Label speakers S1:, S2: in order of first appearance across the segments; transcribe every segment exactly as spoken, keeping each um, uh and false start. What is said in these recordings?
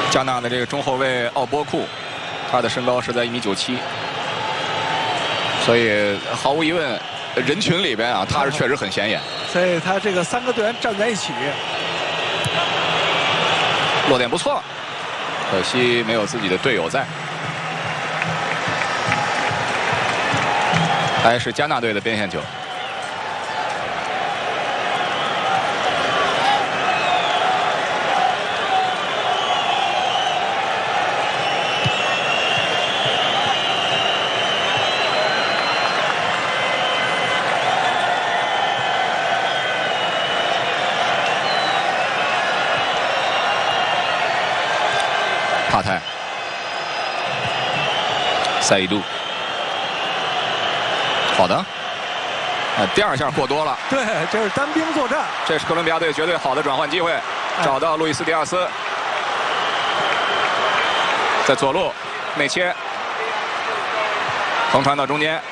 S1: 加纳的这个中后卫奥波库，他的身高是在一米九七，所以毫无疑问，人群里边啊，他是确实很显眼。
S2: 所以他这个三个队员站在一起，
S1: 落点不错，可惜没有自己的队友在。还是加纳队的边线球。帕泰，赛义杜，好的，呃，第二下过多了。
S2: 对，这是单兵作战。
S1: 这是哥伦比亚队绝对好的转换机会，找到路易斯·迪亚斯，在左路内切，横传到中间，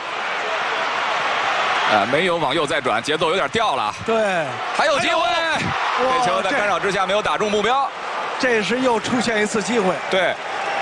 S1: 呃，没有往右再转，节奏有点掉了。
S2: 对，
S1: 还有机会，这球在干扰之下没有打中目标。
S2: 这是又出现一次机会。
S1: 对，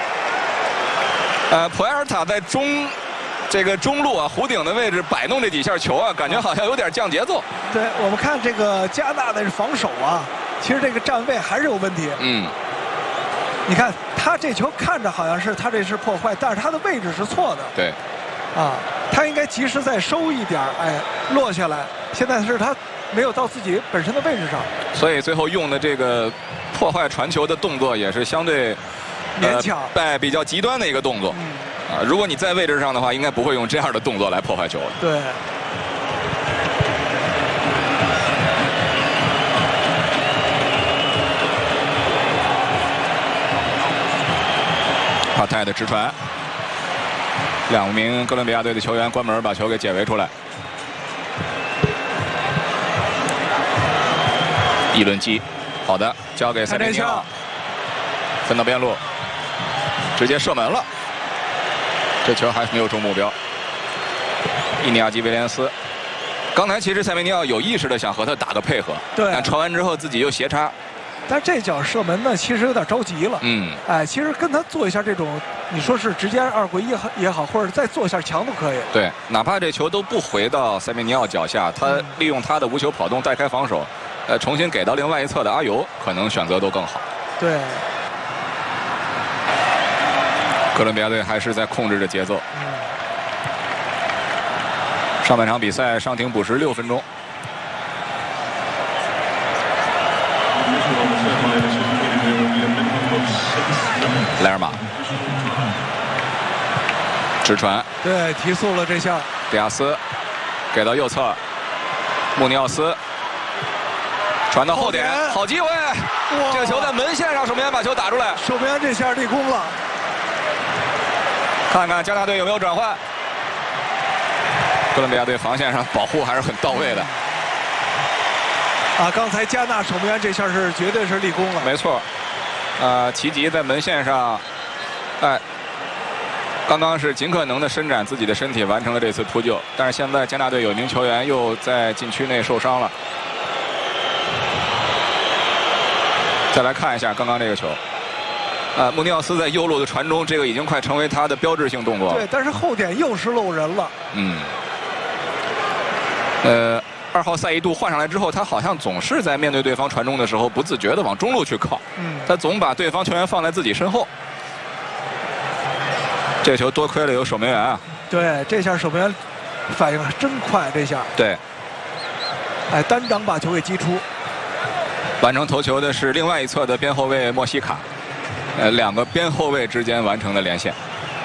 S1: 呃，普埃尔塔在中这个中路啊弧顶的位置摆弄这几下球啊，感觉好像有点降节奏。
S2: 对，我们看这个加纳的防守啊，其实这个站位还是有问题。
S1: 嗯，
S2: 你看他这球看着好像是他这是破坏，但是他的位置是错的。
S1: 对，
S2: 啊，他应该及时再收一点，哎，落下来。现在是他没有到自己本身的位置上，
S1: 所以最后用的这个破坏传球的动作也是相对
S2: 勉强，
S1: 哎，比较极端的一个动作。
S2: 嗯，
S1: 啊，如果你在位置上的话，应该不会用这样的动作来破坏球。
S2: 对。
S1: 帕泰的直传，两名哥伦比亚队的球员关门把球给解围出来。一轮机，好的，交给塞梅尼奥，分到边路，直接射门了。这球还是没有中目标。伊尼亚基·威廉斯，刚才其实塞梅尼奥有意识的想和他打个配合，
S2: 对，
S1: 但传完之后自己又斜插。
S2: 但这脚射门呢，其实有点着急了。
S1: 嗯，
S2: 哎，其实跟他做一下这种，你说是直接二回也好也好，或者再做一下墙都可以。
S1: 对，哪怕这球都不回到塞梅尼奥脚下，他利用他的无球跑动带开防守，呃，重新给到另外一侧的阿尤，可能选择都更好。
S2: 对。
S1: 哥伦比亚队还是在控制着节奏。
S2: 嗯。
S1: 上半场比赛上庭补时六分钟。莱尔马直传，
S2: 对，提速了这下。
S1: 迪亚斯给到右侧，穆尼奥斯传到后点，好机会！这个球在门线上，守门员把球打出来。
S2: 守门员这下立功了。
S1: 看看加纳队有没有转换。哥伦比亚队防线上保护还是很到位的。
S2: 啊，刚才加纳守门员这下是绝对是立功了。
S1: 没错。呃，奇吉在门线上，哎，刚刚是尽可能的伸展自己的身体，完成了这次扑救。但是现在加纳队有一名球员又在禁区内受伤了。再来看一下刚刚这个球，呃，穆尼奥斯在右路的传中，这个已经快成为他的标志性动作了。
S2: 对，但是后点又是漏人了。
S1: 嗯。呃。二号赛义杜换上来之后，他好像总是在面对对方传中的时候，不自觉的往中路去靠。
S2: 嗯，
S1: 他总把对方球员放在自己身后。这球多亏了有守门员啊。
S2: 对，这下守门员反应真快，这下。
S1: 对。
S2: 哎，单掌把球给击出。
S1: 完成头球的是另外一侧的边后卫莫西卡，呃，两个边后卫之间完成了连线。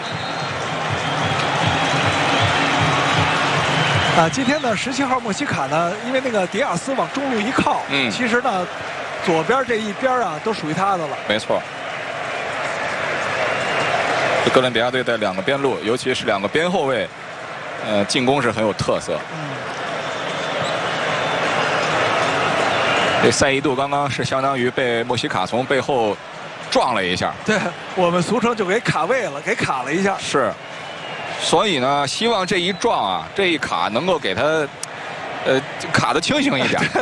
S2: 啊，今天呢，十七号莫西卡呢，因为那个迪亚斯往中路一靠，
S1: 嗯，
S2: 其实呢，左边这一边啊，都属于他的了。
S1: 没错。哥伦比亚队的两个边路，尤其是两个边后卫，呃，进攻是很有特色。
S2: 嗯。
S1: 这赛义杜刚刚是相当于被莫西卡从背后撞了一下。
S2: 对，我们俗称就给卡位了，给卡了一下。
S1: 是。所以呢，希望这一撞啊，这一卡能够给他，呃，卡得清醒一点。